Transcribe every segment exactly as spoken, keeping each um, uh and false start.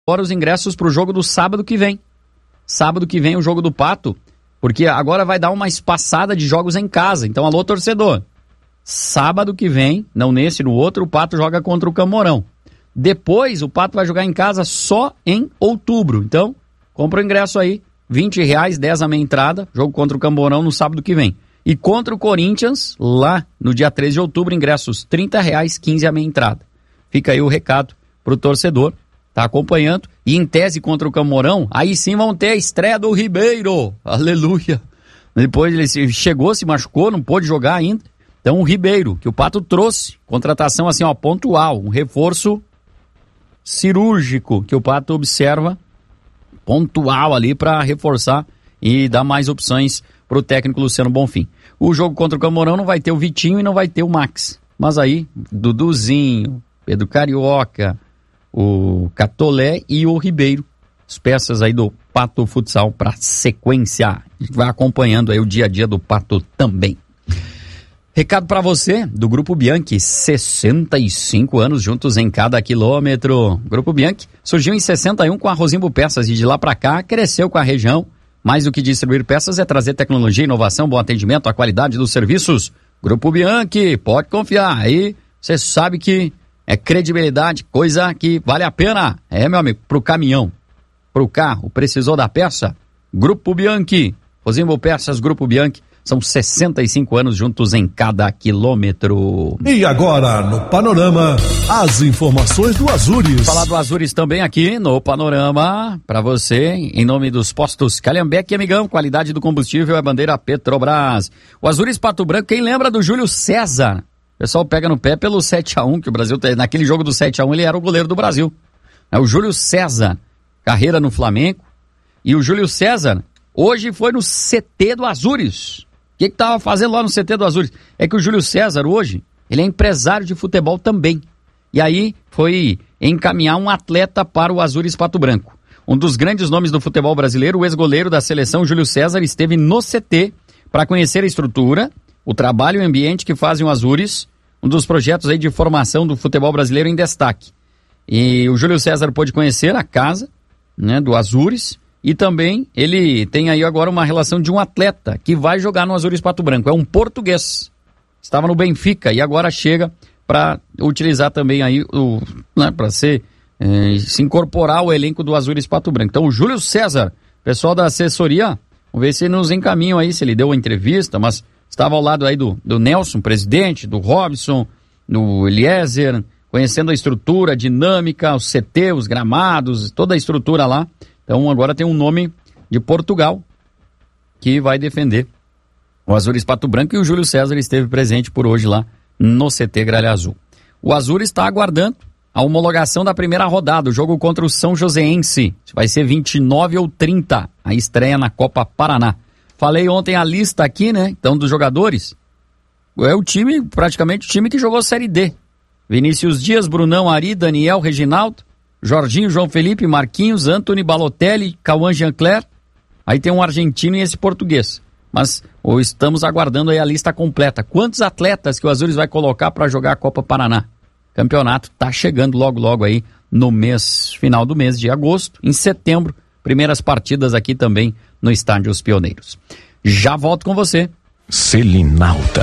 agora os ingressos para o jogo do sábado que vem. Sábado que vem o jogo do Pato, porque agora vai dar uma espaçada de jogos em casa. Então, alô, torcedor. Sábado que vem, não nesse, no outro, o Pato joga contra o Camorão. Depois, o Pato vai jogar em casa só em outubro. Então, compra o ingresso aí, vinte reais, dez a meia entrada, jogo contra o Camorão no sábado que vem. E contra o Corinthians, lá no dia treze de outubro, ingressos trinta reais, quinze a meia entrada. Fica aí o recado pro torcedor, tá acompanhando. E em tese contra o Camorão, aí sim vão ter a estreia do Ribeiro. Aleluia. Depois ele chegou, se machucou, não pôde jogar ainda. Então o Ribeiro, que o Pato trouxe, contratação assim, ó, pontual, um reforço cirúrgico que o Pato observa, pontual ali para reforçar e dar mais opções pro técnico Luciano Bonfim. O jogo contra o Camorão não vai ter o Vitinho e não vai ter o Max. Mas aí, Duduzinho, Pedro Carioca, o Catolé e o Ribeiro, as peças aí do Pato Futsal para sequência. A gente vai acompanhando aí o dia a dia do Pato também. Recado para você do Grupo Bianchi, sessenta e cinco anos juntos em cada quilômetro. Grupo Bianchi surgiu em sessenta e um com a Rosimbo Peças e de lá para cá cresceu com a região. Mais do que distribuir peças é trazer tecnologia, inovação, bom atendimento, a qualidade dos serviços. Grupo Bianchi, pode confiar. Aí você sabe que é credibilidade, coisa que vale a pena. É, meu amigo, pro caminhão, pro carro, precisou da peça? Grupo Bianchi. Rosimbo Peças, Grupo Bianchi. São sessenta e cinco anos juntos em cada quilômetro. E agora, no Panorama, as informações do Azures. Falar do Azures também aqui no Panorama, para você, em nome dos postos Calhambeque e Amigão, qualidade do combustível é bandeira Petrobras. O Azures Pato Branco, quem lembra do Júlio César? O pessoal pega no pé pelo sete a um, que o Brasil, naquele jogo do sete a um, ele era o goleiro do Brasil. É o Júlio César, carreira no Flamengo. E o Júlio César, hoje foi no C T do Azures. O que que tava fazendo lá no C T do Azures? É que o Júlio César hoje, ele é empresário de futebol também. E aí foi encaminhar um atleta para o Azures Pato Branco. Um dos grandes nomes do futebol brasileiro, o ex-goleiro da seleção Júlio César, esteve no C T para conhecer a estrutura, o trabalho e o ambiente que fazem o Azures, um dos projetos aí de formação do futebol brasileiro em destaque. E o Júlio César pôde conhecer a casa, né, do Azures, e também ele tem aí agora uma relação de um atleta que vai jogar no Azures Pato Branco. É um português. Estava no Benfica e agora chega para utilizar também aí, o, né, para ser, eh, se incorporar ao elenco do Azures Pato Branco. Então o Júlio César, pessoal da assessoria, vamos ver se nos encaminham aí, se ele deu uma entrevista, mas estava ao lado aí do, do Nelson, presidente, do Robson, do Eliezer, conhecendo a estrutura, a dinâmica, o C T, os gramados, toda a estrutura lá. Então agora tem um nome de Portugal que vai defender o Azures Pato Branco, e o Júlio César esteve presente por hoje lá no C T Gralha Azul. O Azures está aguardando a homologação da primeira rodada, o jogo contra o São Joséense. Vai ser vinte e nove ou trinta, a estreia na Copa Paraná. Falei ontem a lista aqui, né? Então, dos jogadores. É o time, praticamente o time que jogou Série D. Vinícius Dias, Brunão, Ari, Daniel, Reginaldo, Jorginho, João Felipe, Marquinhos, Antony, Balotelli, Cauã Jean-Claire. Aí tem um argentino e esse português. Mas ou estamos aguardando aí a lista completa. Quantos atletas que o Azures vai colocar para jogar a Copa Paraná? Campeonato tá chegando logo, logo aí no mês, final do mês de agosto. Em setembro, primeiras partidas aqui também no Estádio Os Pioneiros. Já volto com você. Selinalta.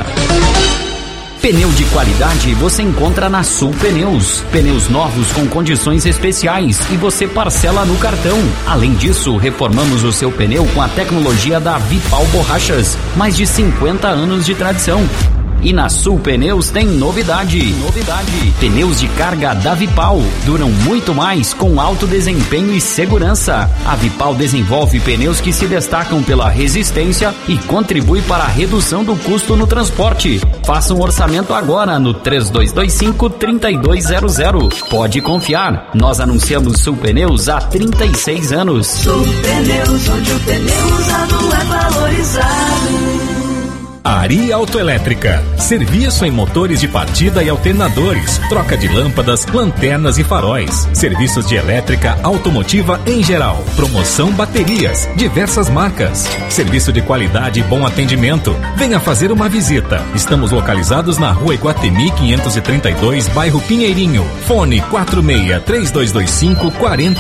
Pneu de qualidade você encontra na Sul Pneus. Pneus novos com condições especiais e você parcela no cartão. Além disso, reformamos o seu pneu com a tecnologia da Vipal Borrachas. Mais de cinquenta anos de tradição. E na Sul Pneus tem novidade. Novidade. Pneus de carga da Vipal duram muito mais com alto desempenho e segurança. A Vipal desenvolve pneus que se destacam pela resistência e contribui para a redução do custo no transporte. Faça um orçamento agora no três dois dois cinco, três dois zero zero. Pode confiar, nós anunciamos Sul Pneus há trinta e seis anos. Sul Pneus, onde o pneu usado é valorizado. Ari Autoelétrica, serviço em motores de partida e alternadores, troca de lâmpadas, lanternas e faróis, serviços de elétrica automotiva em geral, promoção baterias, diversas marcas, serviço de qualidade e bom atendimento. Venha fazer uma visita. Estamos localizados na Rua Iguatemi quinhentos e trinta e dois, bairro Pinheirinho. Fone quatro seis, três dois dois cinco, quatro zero três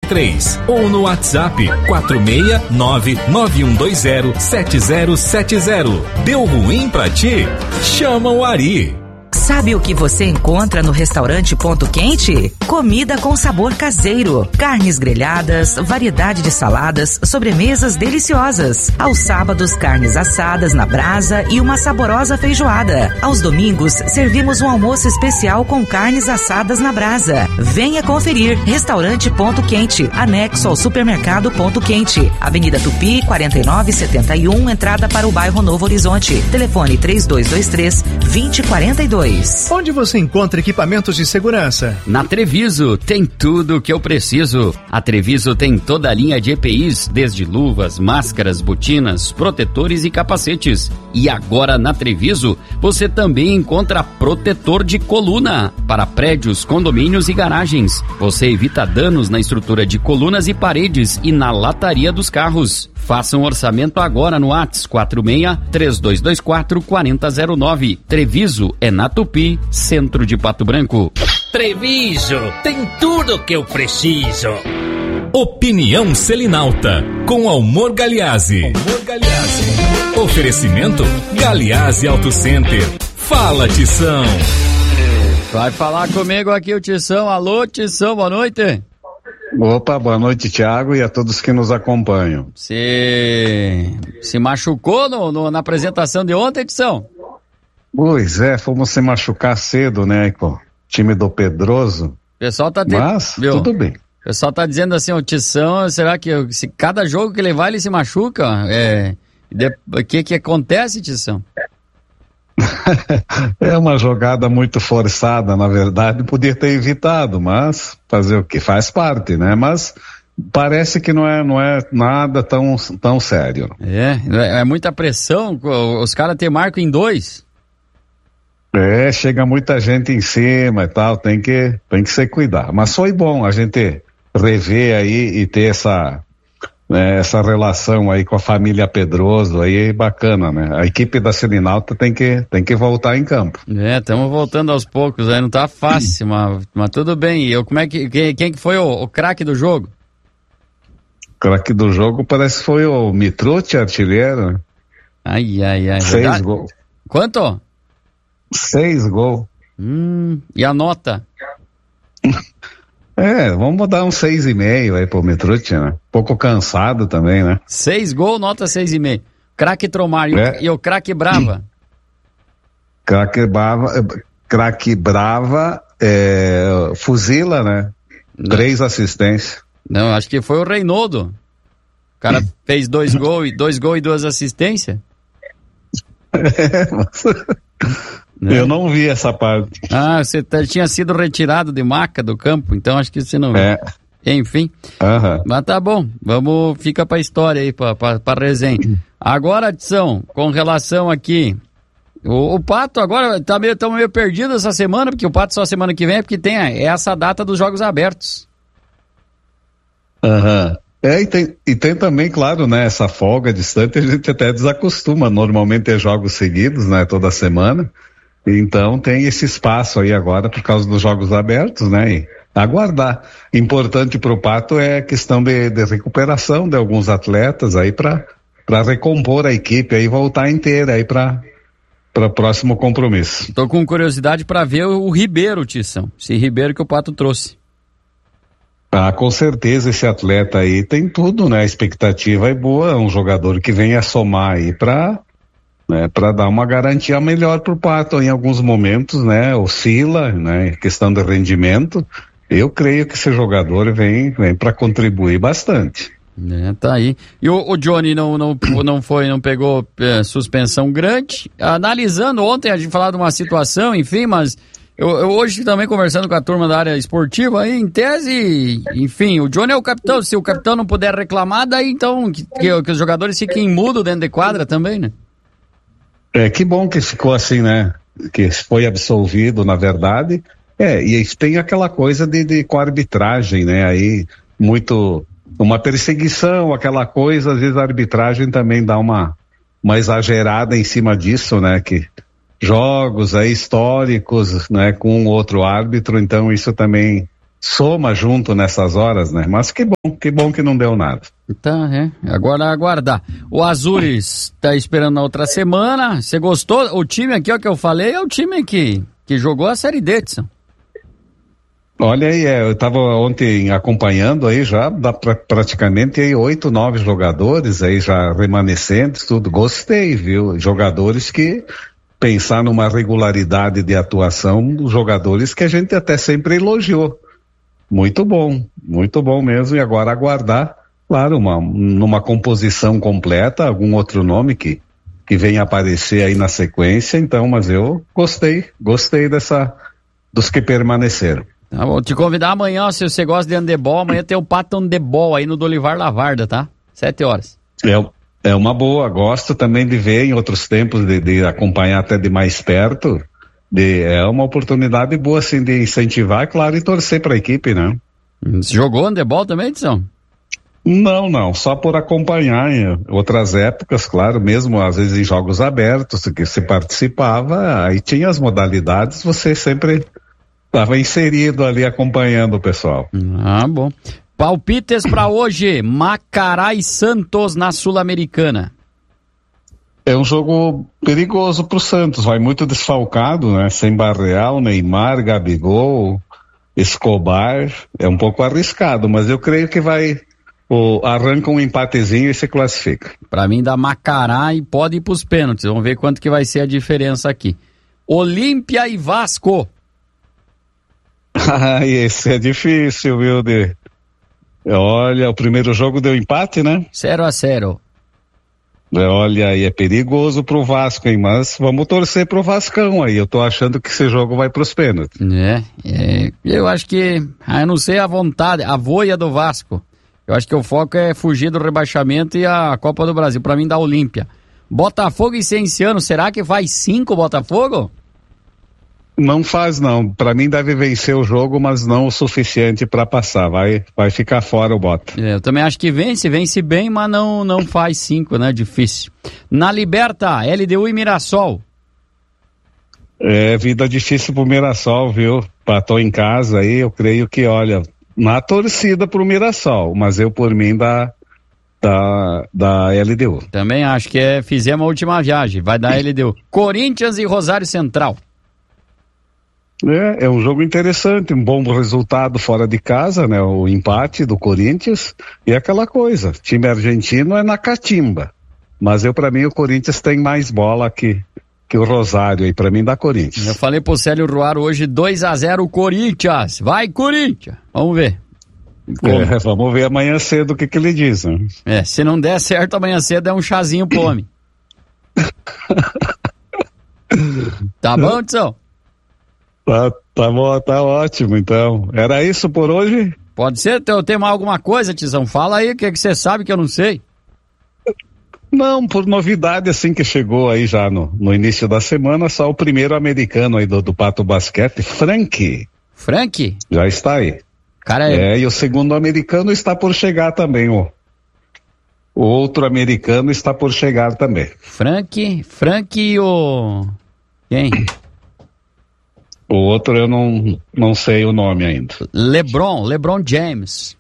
três ou no WhatsApp quatro seis nove nove um dois zero sete zero sete zero. Deu ruim pra ti? Chama o Ari. Sabe o que você encontra no restaurante Ponto Quente? Comida com sabor caseiro, carnes grelhadas, variedade de saladas, sobremesas deliciosas. Aos sábados, carnes assadas na brasa e uma saborosa feijoada. Aos domingos, servimos um almoço especial com carnes assadas na brasa. Venha conferir. Restaurante Ponto Quente, anexo ao supermercado Ponto Quente. Avenida Tupi, quarenta e nove setenta e um, entrada para o bairro Novo Horizonte. Telefone três dois dois três, dois zero quatro dois. Onde você encontra equipamentos de segurança? Na Treviso tem tudo o que eu preciso. A Treviso tem toda a linha de E P Is, desde luvas, máscaras, botinas, protetores e capacetes. E agora na Treviso você também encontra protetor de coluna para prédios, condomínios e garagens. Você evita danos na estrutura de colunas e paredes e na lataria dos carros. Faça um orçamento agora no WhatsApp quatro seis três dois dois quatro quatro zero zero nove. Treviso é na Tupi, centro de Pato Branco. Treviso tem tudo que eu preciso. Opinião Selinalta, com Almor Galiazzi. Oferecimento Galiazzi Auto Center. Fala, Tição. Vai falar comigo aqui o Tição. Alô, Tição, boa noite. Opa, boa noite, Thiago, e a todos que nos acompanham. Você se machucou no, no, na apresentação de ontem, Tição? Pois é, fomos se machucar cedo, né, com o time do Pedroso. O pessoal tá te... Mas, Viu? tudo bem. O pessoal tá dizendo assim, o Tição, será que se cada jogo que ele vai, ele se machuca? É... O que que acontece, Tição? É uma jogada muito forçada, na verdade, podia ter evitado, mas fazer o que? Faz parte, né? Mas parece que não é, não é nada tão, tão sério. É, é muita pressão, os caras te marcam em dois. É, chega muita gente em cima e tal, tem que, tem que se cuidar. Mas foi bom a gente rever aí e ter essa... É, essa relação aí com a família Pedroso aí é bacana, né? A equipe da Selinalta tem que, tem que voltar em campo. É, estamos voltando aos poucos, aí não tá fácil, mas, mas tudo bem. E eu, como é que, quem, quem que foi o, o craque do jogo? O craque do jogo parece que foi o Mitrucci, artilheiro. Ai, ai, ai. Seis verdade? gols. Quanto? Seis gols. Hum, e a nota? É, vamos dar um seis e meio aí pro Mitrucci, né? Pouco cansado também, né? Seis gols, nota seis e meio. Craque Tromar e, é. o, e o craque Brava? Craque Brava, craque Brava, é, fuzila, né? Não. Três assistências. Não, acho que foi o Reinaldo. O cara fez dois gols, dois gols e duas assistências. É, mas... Né? Eu não vi essa parte. Ah, você t- tinha sido retirado de maca do campo, então acho que você não viu. É. Enfim. Uhum. Mas tá bom, vamos, fica pra história aí, pra, pra, pra resenha. Agora, Tição, com relação aqui, o, o Pato agora tá meio, tão meio perdido essa semana, porque o Pato só semana que vem é porque tem é essa data dos Jogos Abertos. Aham. Uhum. É, e tem, e tem também, claro, né, essa folga distante, a gente até desacostuma, normalmente é jogos seguidos, né, toda semana. Então tem esse espaço aí agora por causa dos Jogos Abertos, né? E aguardar. Importante para o Pato é a questão de, de recuperação de alguns atletas aí para para recompor a equipe aí, voltar inteira aí para para próximo compromisso. Tô com curiosidade para ver o, o Ribeiro, Tição. Esse Ribeiro que o Pato trouxe. Ah, com certeza esse atleta aí tem tudo, né? A expectativa é boa, é um jogador que vem a somar aí para né, para dar uma garantia melhor pro Pato em alguns momentos, né, oscila, né, questão de rendimento. Eu creio que esse jogador vem, vem para contribuir bastante. É, tá aí. E o, o Johnny não, não, não foi, não pegou é, suspensão grande. Analisando ontem, a gente falou de uma situação, enfim, mas eu, eu hoje também conversando com a turma da área esportiva, aí em tese, enfim, o Johnny é o capitão. Se o capitão não puder reclamar, daí então que, que, que os jogadores fiquem mudos dentro de quadra também, né? É, que bom que ficou assim, né? Que foi absolvido, na verdade. É, e tem aquela coisa de, de com a arbitragem, né? Aí, muito, uma perseguição, aquela coisa, às vezes a arbitragem também dá uma, uma exagerada em cima disso, né? Que jogos aí históricos, né? Com um outro árbitro, então isso também soma junto nessas horas, né? Mas que bom, que bom que não deu nada. Tá, é. Agora aguardar. O Azures tá esperando na outra semana. Você gostou? O time aqui, ó, que eu falei, é o time que, que jogou a Série D, Edson. Olha aí, é, eu estava ontem acompanhando aí já, dá pra, praticamente aí oito, nove jogadores aí já remanescentes, tudo. Gostei, viu? Jogadores que pensar numa regularidade de atuação dos jogadores que a gente até sempre elogiou. Muito bom, muito bom mesmo. E agora aguardar, claro, uma, numa composição completa, algum outro nome que, que venha aparecer aí na sequência. Então, mas eu gostei, gostei dessa, dos que permaneceram. Tá, vou te convidar amanhã, se você gosta de handebol, amanhã tem o Pato Handebol aí no Dolivar Lavarda, tá? Sete horas. É, é uma boa, gosto também de ver em outros tempos, de, de acompanhar até de mais perto. De, é uma oportunidade boa, assim, de incentivar, claro, e torcer para a equipe, né? Você jogou handebol também, Edson? Não, não, só por acompanhar em outras épocas, claro, mesmo às vezes em jogos abertos, que você participava, aí tinha as modalidades, você sempre estava inserido ali acompanhando o pessoal. Ah, bom. Palpites para hoje, Macará e Santos na Sul-Americana. É um jogo perigoso pro Santos, vai muito desfalcado, né? Sem Barreal, Neymar, Gabigol, Escobar, é um pouco arriscado, mas eu creio que vai, o, arranca um empatezinho e se classifica. Para mim dá Macará e pode ir pros pênaltis, vamos ver quanto que vai ser a diferença aqui. Olímpia e Vasco. Ah, esse é difícil, viu? De... Olha, o primeiro jogo deu empate, né? zero a zero. Olha, aí é perigoso pro Vasco, hein? Mas vamos torcer pro Vascão aí. Eu tô achando que esse jogo vai pros pênaltis. É, é, eu acho que, ah, eu não sei a vontade, a voia do Vasco. Eu acho que o foco é fugir do rebaixamento e a Copa do Brasil. Pra mim, da Olímpia. Botafogo e Cienciano, será que faz cinco Botafogo? Não faz, não. Pra mim deve vencer o jogo, mas não o suficiente pra passar. Vai, vai ficar fora o Bota. É, eu também acho que vence, vence bem, mas não, não faz cinco, né? Difícil. Na Liberta, L D U e Mirassol. É, vida difícil pro Mirassol, viu? Patou em casa aí, eu creio que, olha, na torcida pro Mirassol, mas eu por mim da, da, da L D U. Também acho que é, fizemos a última viagem, vai dar L D U. Corinthians e Rosário Central. É, é um jogo interessante, um bom resultado fora de casa, né? O empate do Corinthians e aquela coisa, time argentino é na catimba, mas eu, pra mim, o Corinthians tem mais bola que, que o Rosário, e pra mim dá Corinthians. Eu falei pro Célio Ruaro hoje, dois a zero Corinthians, vai Corinthians, vamos ver. É, vamos ver amanhã cedo o que que ele diz, né? É, se não der certo amanhã cedo é um chazinho pro homem. Tá bom, Edson? Tá, tá bom, tá ótimo, então. Era isso por hoje? Pode ser, eu tenho mais alguma coisa, Tizão? Fala aí, o que que você sabe que eu não sei? Não, por novidade assim que chegou aí já no, no início da semana, só o primeiro americano aí do, do Pato Basquete, Frank. Frank? Já está aí. Cara, é... é, e o segundo americano está por chegar também, ó. O outro americano está por chegar também. Frank, Frank e o... Quem? O outro eu não, não sei o nome ainda. LeBron, LeBron James.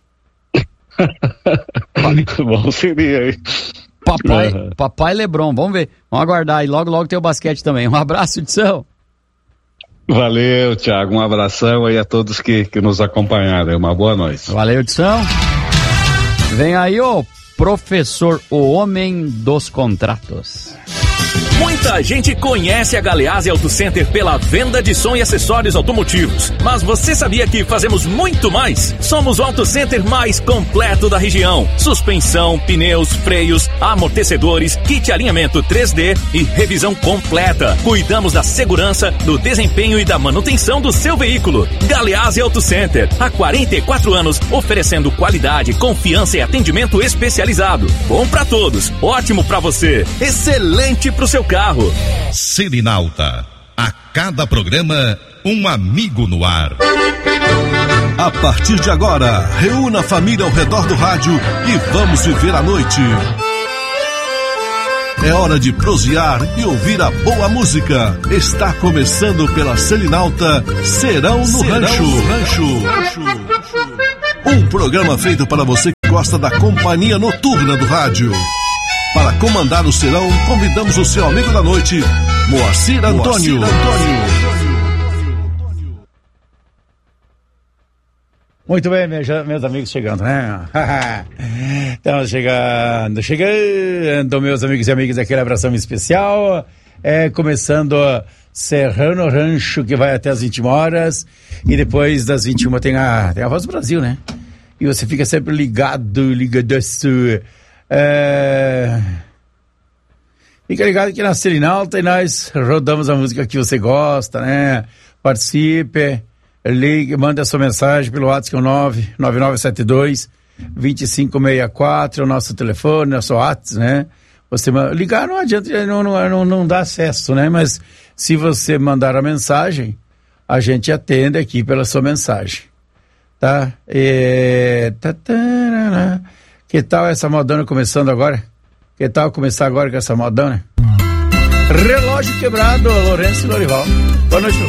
Bom seria aí. Papai, uhum. Papai LeBron, vamos ver. Vamos aguardar aí, logo logo tem o basquete também. Um abraço, Edson. Valeu, Thiago, um abração aí a todos que, que nos acompanharam. Uma boa noite. Valeu, Edson. Vem aí o professor, o homem dos contratos. Muita gente conhece a Galeazzi Auto Center pela venda de som e acessórios automotivos. Mas você sabia que fazemos muito mais? Somos o auto center mais completo da região. Suspensão, pneus, freios, amortecedores, kit alinhamento três D e revisão completa. Cuidamos da segurança, do desempenho e da manutenção do seu veículo. Galeazzi Auto Center, há quarenta e quatro anos, oferecendo qualidade, confiança e atendimento especializado. Bom pra todos, ótimo pra você, excelente pro seu carro. Serenalta, a cada programa, um amigo no ar. A partir de agora, reúna a família ao redor do rádio e vamos viver a noite. É hora de prosear e ouvir a boa música. Está começando pela Selinalta Serão no Serão Rancho. No Rancho. Um programa feito para você que gosta da companhia noturna do rádio. Para comandar o serão, convidamos o seu amigo da noite, Moacir Antônio. Moacir Antônio. Muito bem, meus, meus amigos chegando, né? Estamos chegando, chegando, meus amigos e amigas, aquele abração especial. É, começando Serão no Rancho, que vai até as vinte e uma horas. E depois das vinte e uma tem a, tem a Voz do Brasil, né? E você fica sempre ligado, ligadaço. É... Fica ligado aqui na Selinalta e nós rodamos a música que você gosta, né? Participe. Ligue, manda a sua mensagem pelo WhatsApp, que é o nove nove nove sete dois, dois cinco seis quatro, o nosso telefone, nosso WhatsApp, né? Você manda, ligar não adianta, não, não, não, não dá acesso, né? Mas se você mandar a mensagem, a gente atende aqui pela sua mensagem, tá? E... Que tal essa modona começando agora? Que tal começar agora com essa modona? Relógio Quebrado, Lourenço e Lorival. Boa noite.